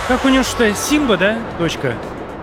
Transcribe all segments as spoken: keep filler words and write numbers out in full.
Как у него что, Симба, да? Дочка?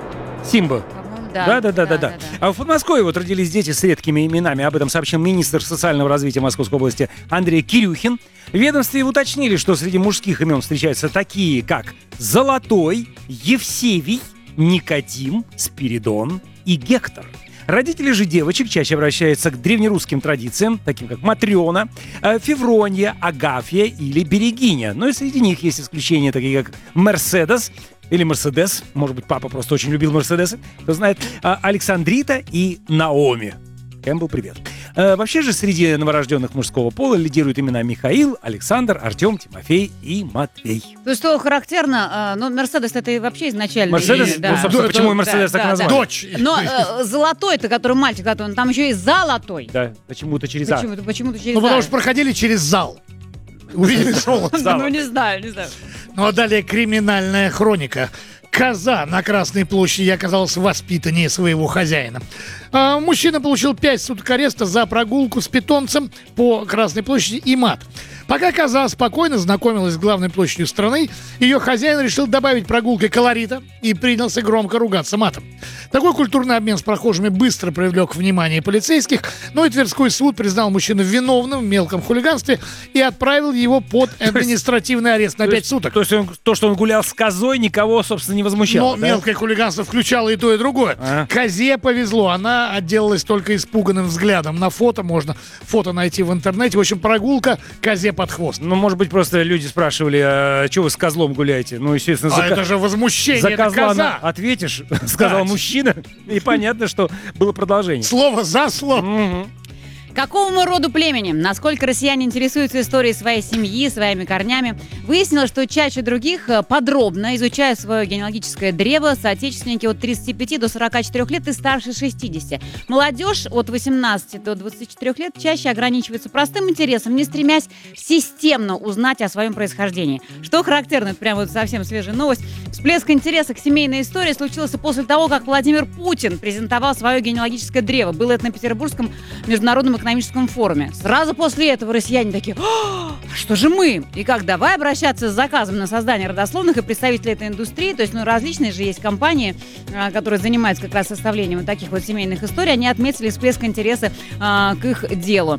Симба. Да, Да, да, да, да, да, да. А в Подмосковье вот родились дети с редкими именами. Об этом сообщил министр социального развития Московской области Андрей Кирюхин. В ведомстве уточнили, что среди мужских имен встречаются такие, как Золотой, Евсевий, Никодим, Спиридон и Гектор. Родители же девочек чаще обращаются к древнерусским традициям, таким как Матрена, Февронья, Агафья или Берегиня. Но и среди них есть исключения, такие как Мерседес или Мерседес. Может быть, папа просто очень любил Мерседесы. Кто знает. Александрита и Наоми. Кэмпбелл, привет. А, вообще же среди новорожденных мужского пола лидируют имена Михаил, Александр, Артем, Тимофей и Матвей. То есть, что характерно, ну, Мерседес это вообще изначально... Мерседес? Да. Ну, собственно, Да, почему да, Мерседес да, так да, назвали? да. Дочь. Но э, золотой-то, который мальчик, он там еще и золотой. Да, почему-то через А. Почему-то, почему-то через Ну, потому «а». что проходили через зал. Увидели шоу. Ну, не знаю, не знаю. Ну, а далее криминальная хроника. Коза на Красной площади оказалась воспитаннее своего хозяина. А, мужчина получил пять суток ареста за прогулку с питомцем по Красной площади и мат. Пока коза спокойно знакомилась с главной площадью страны, ее хозяин решил добавить прогулке колорита и принялся громко ругаться матом. Такой культурный обмен с прохожими быстро привлек внимание полицейских, но и Тверской суд признал мужчину виновным в мелком хулиганстве и отправил его под административный арест на пять суток. То есть он, то, что он гулял с козой, никого, собственно, не возмущало. Но да? мелкое хулиганство включало и то, и другое. А. Козе повезло, она отделалась только испуганным взглядом. На фото можно фото найти в интернете. В общем, прогулка козе под хвост. Ну, может быть, просто люди спрашивали, а что вы с козлом гуляете? Ну, естественно, А за, это ко- же возмущение, за это козла коза. на- ответишь, сказал Да. мужчина, и понятно, что было продолжение. Слово за слово. Мгм. Какому роду племени? Насколько россияне интересуются историей своей семьи, своими корнями? Выяснилось, что чаще других э, подробно изучая свое генеалогическое древо соотечественники от тридцати пяти до сорока четырёх лет и старше шестидесяти. Молодежь от восемнадцати до двадцати четырёх лет чаще ограничивается простым интересом, не стремясь системно узнать о своем происхождении. Что характерно, это прям вот совсем свежая новость. Всплеск интереса к семейной истории случился после того, как Владимир Путин презентовал свое генеалогическое древо. Было это на Петербургском международном экономическом форуме. Сразу после этого россияне такие: «А что же мы? И как, давай обращаться с заказом на создание родословных и представителей этой индустрии». То есть, ну, различные же есть компании, а, которые занимаются как раз составлением вот таких вот семейных историй. Они отметили всплеск интереса а, к их делу.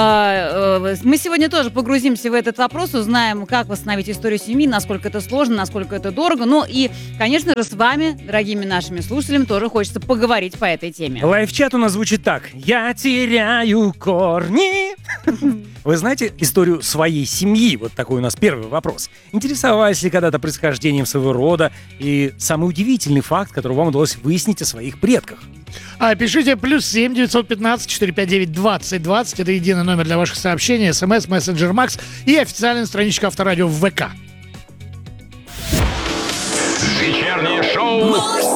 А, а, мы сегодня тоже погрузимся в этот вопрос, узнаем, как восстановить историю семьи, насколько это сложно, насколько это дорого. Ну и, конечно же, с вами, дорогими нашими слушателями, тоже хочется поговорить по этой теме. Лайв-чат у нас звучит так. Я теряю корни. Вы знаете историю своей семьи? Вот такой у нас первый вопрос. Интересовались ли когда-то происхождением своего рода? И самый удивительный факт, который вам удалось выяснить о своих предках? А, пишите плюс семь девятьсот пятнадцать четыреста пятьдесят девять двадцать двадцать. Это единый номер для ваших сообщений. СМС, мессенджер Макс и официальная страничка Авторадио в ВК. Вечернее шоу